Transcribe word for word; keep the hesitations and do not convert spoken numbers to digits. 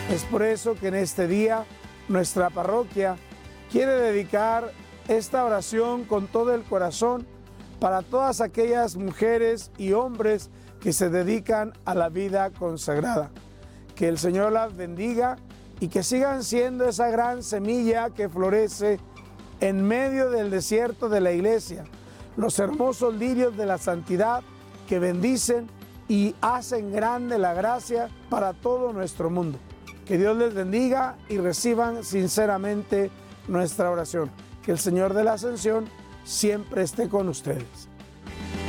Es por eso que en este día nuestra parroquia quiere dedicar esta oración con todo el corazón para todas aquellas mujeres y hombres que se dedican a la vida consagrada. Que el Señor las bendiga y que sigan siendo esa gran semilla que florece en medio del desierto de la iglesia, los hermosos lirios de la santidad que bendicen y hacen grande la gracia para todo nuestro mundo. Que Dios les bendiga y reciban sinceramente nuestra oración. Que el Señor de la Ascensión siempre esté con ustedes.